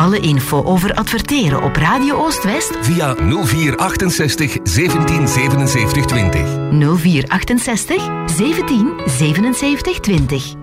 Alle info over adverteren op Radio Oost-West via 0468 17 77 20. 0468 17 77 20.